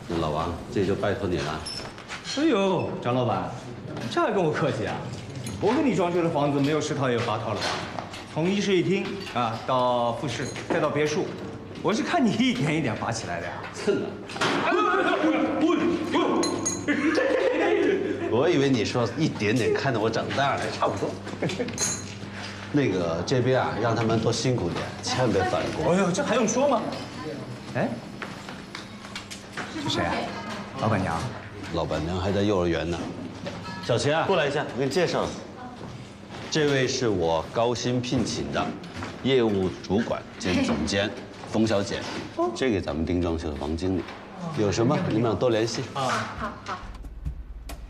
那老王，这就拜托你了。 哎呦，张老板，这还跟我客气啊？我给你装修的房子没有10套也有8套了吧？从一室一厅啊到复式，再到别墅，我是看你一点一点拔起来的呀。 蹭啊！我以为你说一点点看着我长大了，差不多。那个这边啊，让他们多辛苦点，千万别反锅。 哎呦，这还用说吗？哎，是谁啊？老板娘。 老板娘还在幼儿园呢。小齐啊， 过来一下，我给你介绍。 这位是我高薪聘请的业务主管兼总监冯小姐，这给咱们丁装修的王经理。有什么你们俩多联系。 好好好。